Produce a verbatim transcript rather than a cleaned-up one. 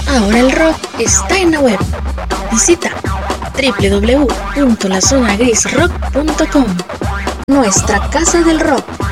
Ahora el rock está en la web. Visita doble u doble u doble u punto la zona gris rock punto com. Nuestra casa del rock.